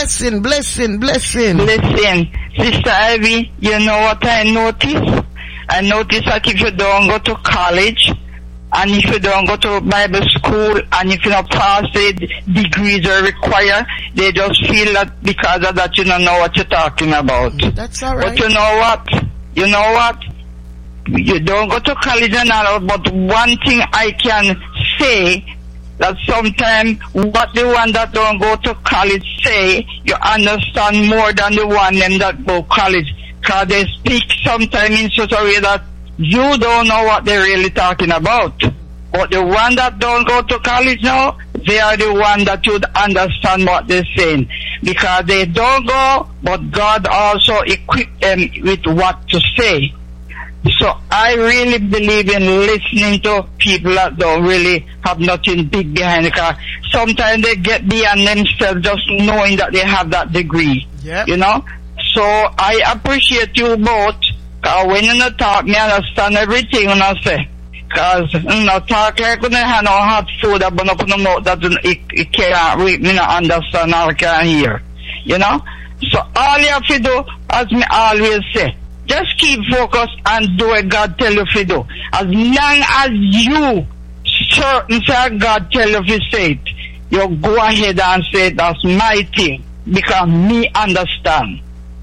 Blessing. Sister Ivy, you know what I noticed? I noticed that if you don't go to college, and if you don't go to Bible school, and if you don't pass the degrees they require, they just feel that because of that you don't know what you're talking about. That's all right. But you know what? You don't go to college and all, but one thing I can say, that sometimes what the one that don't go to college say, you understand more than the one them that go college. Because they speak sometimes in such a way that you don't know what they're really talking about. But the one that don't go to college now, they are the one that would understand what they're saying. Because they don't go, but God also equipped them with what to say. So I really believe in listening to people that don't really have nothing big behind it. Because sometimes they get beyond themselves just knowing that they have that degree. Yep. You know? So I appreciate you both. Because when you talk, me understand everything when I say. Because you know, talk like when I have no hot food, but no mouth that it can't read, me not understand or can't hear. You know? So all you have to do, as me always say, just keep focused and do what God tell you to do. As long as you certain say God tell you to say it, you go ahead and say that's my thing. Because me understand.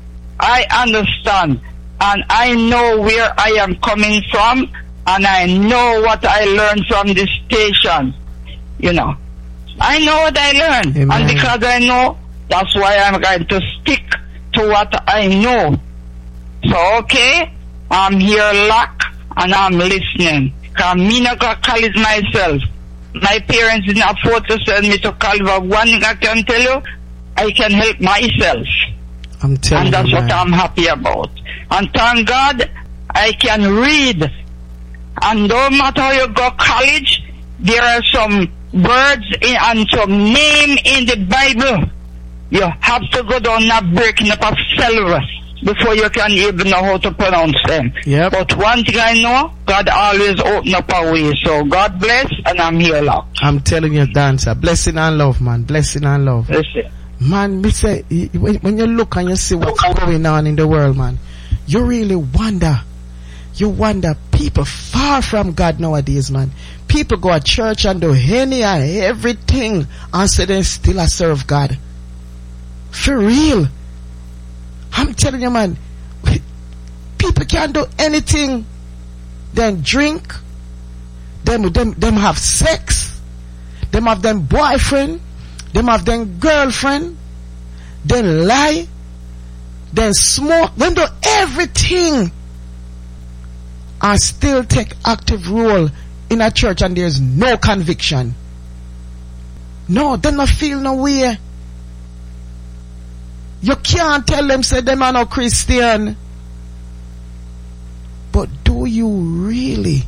I understand. And I know where I am coming from. And I know what I learned from this station. You know. I know what I learned. Amen. And because I know, that's why I'm going to stick to what I know. So, okay, I'm here locked and I'm listening. Because me not go to college myself. My parents didn't afford to send me to college. But one thing I can tell you, I can help myself. I'm telling you, and that's man. what I'm happy about. And thank God, I can read. And no matter how you go to college, there are some words and some name in the Bible. You have to go down and breaking up a cell before you can even know how to pronounce them. Yep. But one thing I know, God always open up a way. So God bless, and I'm here locked. I'm telling you, Dancer, blessing and love, man. Blessing and love. Listen. Man, me say, when you look and you see what's going on in the world, man, you really wonder. You wonder, people far from God nowadays, man. People go to church and do any and everything and say they still serve God. For real. I'm telling you, man, people can't do anything than drink, them have sex, them have them boyfriend, them have them girlfriend, then lie, then smoke, them do everything and still take active role in a church and there's no conviction. No, they not feel no way. You can't tell them say them are no Christian. But do you really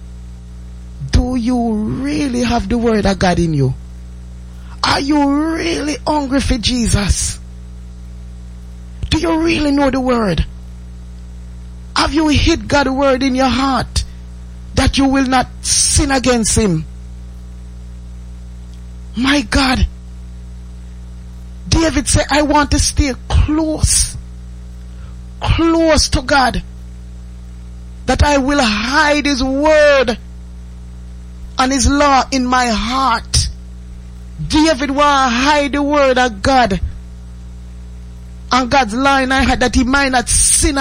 have the word of God in you? Are you really hungry for Jesus? Do you really know the word? Have you hid God's word in your heart that you will not sin against him? My God. David said, I want to stay close to God, that I will hide his word and his law in my heart. David want to hide the word of God and God's law in my heart, that he might not sin